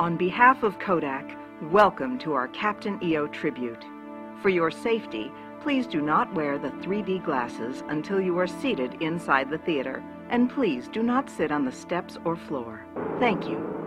On behalf of Kodak, welcome to our Captain EO tribute. For your safety, please do not wear the 3D glasses until you are seated inside the theater, and please do not sit on the steps or floor. Thank you.